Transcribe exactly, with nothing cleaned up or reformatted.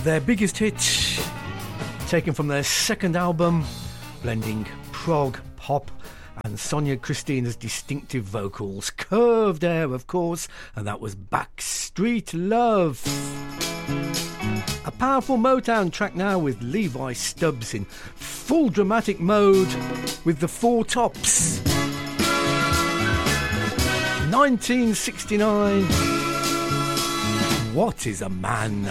their biggest hit, taken from their second album, blending prog, pop and Sonia Christina's distinctive vocals. Curved Air, of course, and that was Backstreet Love. A powerful Motown track now with Levi Stubbs in full dramatic mode with the Four Tops. nineteen sixty-nine. What is a man?